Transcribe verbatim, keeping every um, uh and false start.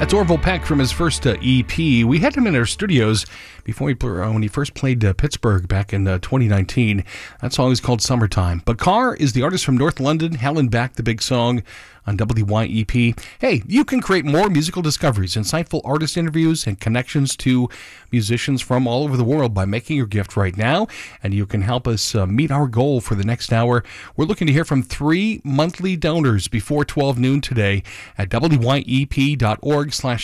That's Orville Peck from his first uh, E P. We had him in our studios before he, uh, when he first played uh, Pittsburgh back in uh, twenty nineteen. That song is called Summertime. Bakar is the artist from North London. Helen Back, the big song on W Y E P. Hey, you can create more musical discoveries, insightful artist interviews, and connections to musicians from all over the world by making your gift right now, and you can help us uh, meet our goal for the next hour. We're looking to hear from three monthly donors before twelve noon today at W Y E P dot org slash